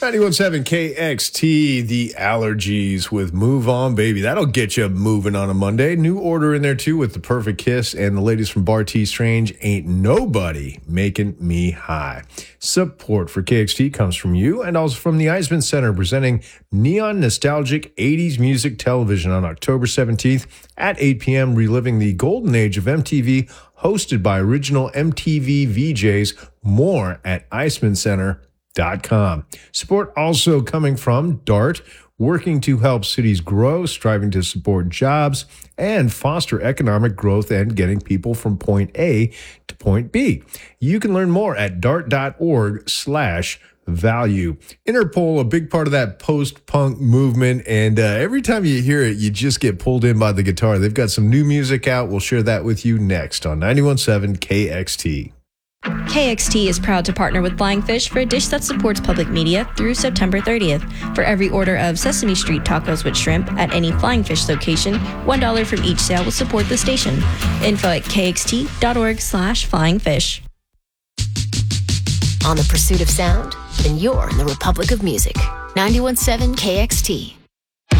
91.7 KXT, the allergies with Move On Baby. That'll get you moving on a Monday. New order in there too with The Perfect Kiss and the ladies from Bar T Strange, Ain't Nobody Making Me High. Support for KXT comes from you and also from the Eisman Center, presenting neon nostalgic 80s music television on October 17th at 8 p.m., reliving the golden age of MTV, hosted by original MTV VJs. More at eismancenter.com. Support also coming from DART, working to help cities grow, striving to support jobs and foster economic growth and getting people from point A to point B. You can learn more at dart.org/value. Interpol, a big part of that post-punk movement, and every time you hear it, you just get pulled in by the guitar. They've got some new music out. We'll share that with you next on 91.7 KXT. KXT is proud to partner with Flying Fish for a dish that supports public media through September 30th. For every order of Sesame Street tacos with shrimp at any Flying Fish location, $1 from each sale will support the station. Info at kxt.org/flyingfish. On the pursuit of sound? Then you're in the Republic of Music. 91.7 KXT.